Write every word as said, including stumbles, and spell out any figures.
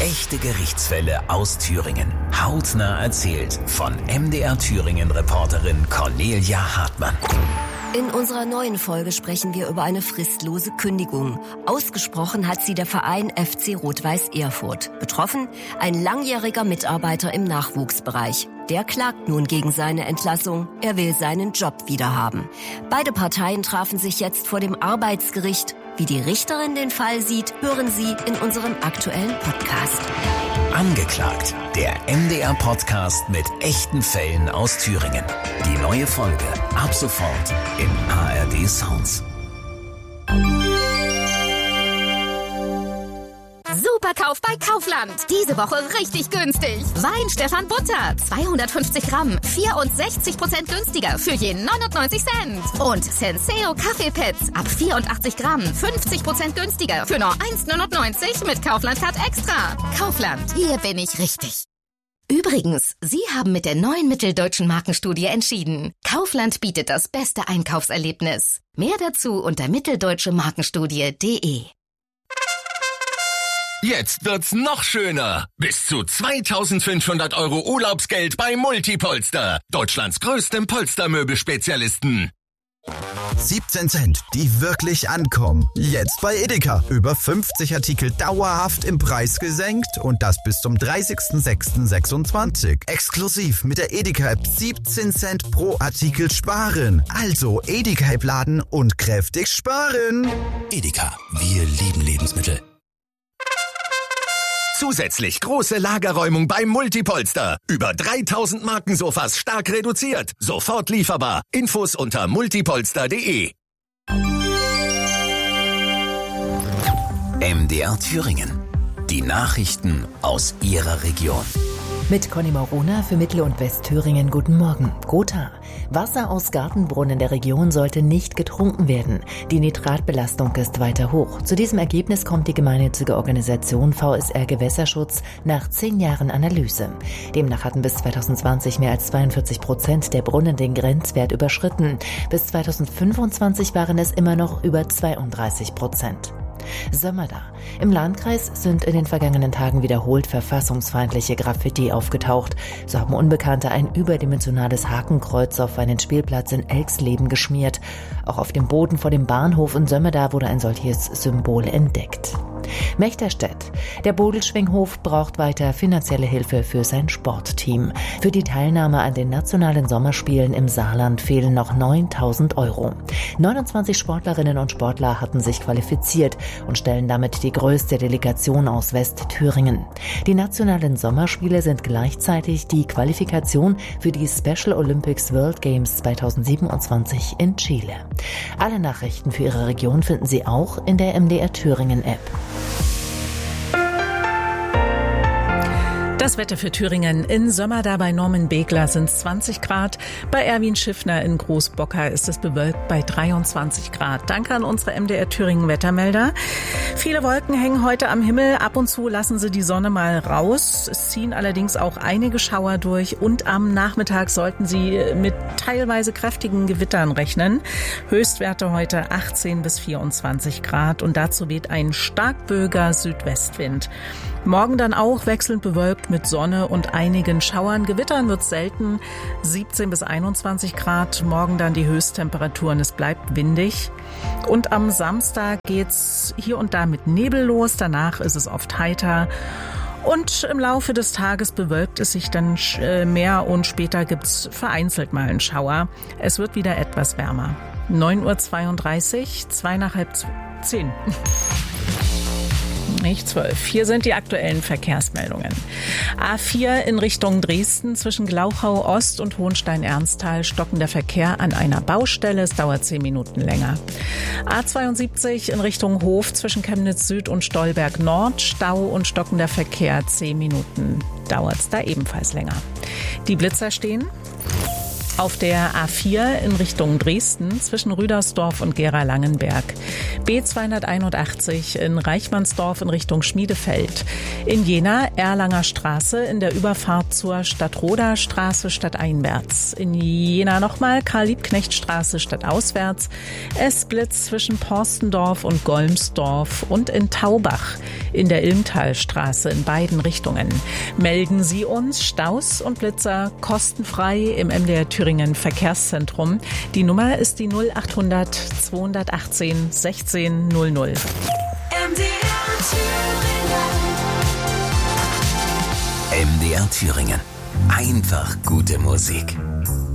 Echte Gerichtsfälle aus Thüringen. Hautnah erzählt von M D R Thüringen-Reporterin Cornelia Hartmann. In unserer neuen Folge sprechen wir über eine fristlose Kündigung. Ausgesprochen hat sie der Verein F C Rot-Weiß Erfurt. Betroffen ein langjähriger Mitarbeiter im Nachwuchsbereich. Der klagt nun gegen seine Entlassung. Er will seinen Job wiederhaben. Beide Parteien trafen sich jetzt vor dem Arbeitsgericht. Wie die Richterin den Fall sieht, hören Sie in unserem aktuellen Podcast. Angeklagt, der M D R-Podcast mit echten Fällen aus Thüringen. Die neue Folge ab sofort im A R D Sounds. Superkauf bei Kaufland. Diese Woche richtig günstig. Wein Stefan Butter, zweihundertfünfzig Gramm, vierundsechzig Prozent günstiger für je neunundneunzig Cent. Und Senseo Kaffeepads ab vierundachtzig Gramm, fünfzig Prozent günstiger für nur eins neunundneunzig mit Kaufland Card Extra. Kaufland, hier bin ich richtig. Übrigens, Sie haben mit der neuen Mitteldeutschen Markenstudie entschieden. Kaufland bietet das beste Einkaufserlebnis. Mehr dazu unter mitteldeutsche markenstudie punkt de. Jetzt wird's noch schöner. Bis zu zweitausendfünfhundert Euro Urlaubsgeld bei Multipolster. Deutschlands größtem Polstermöbelspezialisten. siebzehn Cent, die wirklich ankommen. Jetzt bei Edeka. Über fünfzig Artikel dauerhaft im Preis gesenkt und das bis zum dreißigsten sechsten sechsundzwanzig. Exklusiv mit der Edeka-App siebzehn Cent pro Artikel sparen. Also Edeka-App laden und kräftig sparen. Edeka, wir lieben Lebensmittel. Zusätzlich große Lagerräumung bei Multipolster. Über dreitausend Markensofas stark reduziert. Sofort lieferbar. Infos unter multipolster punkt de. M D R Thüringen. Die Nachrichten aus Ihrer Region. Mit Conny Morona für Mittel- und Westthüringen. Guten Morgen. Gotha. Wasser aus Gartenbrunnen der Region sollte nicht getrunken werden. Die Nitratbelastung ist weiter hoch. Zu diesem Ergebnis kommt die gemeinnützige Organisation V S R Gewässerschutz nach zehn Jahren Analyse. Demnach hatten bis zweitausendzwanzig mehr als zweiundvierzig Prozent der Brunnen den Grenzwert überschritten. Bis zweitausendfünfundzwanzig waren es immer noch über zweiunddreißig Prozent. Sömmerda. Im Landkreis sind in den vergangenen Tagen wiederholt verfassungsfeindliche Graffiti aufgetaucht. So haben Unbekannte ein überdimensionales Hakenkreuz auf einen Spielplatz in Elxleben geschmiert. Auch auf dem Boden vor dem Bahnhof in Sömmerda wurde ein solches Symbol entdeckt. Mechterstedt. Der Bodelschwinghof braucht weiter finanzielle Hilfe für sein Sportteam. Für die Teilnahme an den nationalen Sommerspielen im Saarland fehlen noch neuntausend Euro. neunundzwanzig Sportlerinnen und Sportler hatten sich qualifiziert und stellen damit die größte Delegation aus Westthüringen. Die nationalen Sommerspiele sind gleichzeitig die Qualifikation für die Special Olympics World Games zweitausendsiebenundzwanzig in Chile. Alle Nachrichten für Ihre Region finden Sie auch in der M D R Thüringen App. Das Wetter für Thüringen. In Sömmerda bei Norman Begler sind es zwanzig Grad. Bei Erwin Schiffner in Großbocker ist es bewölkt bei dreiundzwanzig Grad. Danke an unsere M D R Thüringen Wettermelder. Viele Wolken hängen heute am Himmel. Ab und zu lassen sie die Sonne mal raus. Es ziehen allerdings auch einige Schauer durch. Und am Nachmittag sollten Sie mit teilweise kräftigen Gewittern rechnen. Höchstwerte heute achtzehn bis vierundzwanzig Grad. Und dazu weht ein stark böiger Südwestwind. Morgen dann auch wechselnd bewölkt mit Sonne und einigen Schauern. Gewittern wird selten, siebzehn bis einundzwanzig Grad. Morgen dann die Höchsttemperaturen, es bleibt windig. Und am Samstag geht's hier und da mit Nebel los. Danach ist es oft heiter. Und im Laufe des Tages bewölkt es sich dann mehr und später gibt's vereinzelt mal einen Schauer. Es wird wieder etwas wärmer. neun Uhr zweiunddreißig, zwei nach halb zehn. Nicht zwölf. Hier sind die aktuellen Verkehrsmeldungen. A vier in Richtung Dresden zwischen Glauchau Ost und Hohenstein-Ernsthal stockender Verkehr an einer Baustelle. Es dauert zehn Minuten länger. A zweiundsiebzig in Richtung Hof zwischen Chemnitz Süd und Stolberg Nord. Stau und stockender Verkehr. zehn Minuten dauert es da ebenfalls länger. Die Blitzer stehen auf der A vier in Richtung Dresden zwischen Rüdersdorf und Gera-Langenberg. B zweihunderteinundachtzig in Reichmannsdorf in Richtung Schmiedefeld. In Jena Erlanger Straße in der Überfahrt zur Stadtroder Straße stadteinwärts. In Jena nochmal Karl-Liebknecht-Straße stadtauswärts. Es blitzt zwischen Porstendorf und Golmsdorf und in Taubach in der Ilmtalstraße in beiden Richtungen. Melden Sie uns Staus und Blitzer kostenfrei im M D R Thüringen Verkehrszentrum. Die Nummer ist die null achthundert zweihundertachtzehn sechzehn null null. M D R Thüringen. M D R Thüringen. Einfach gute Musik.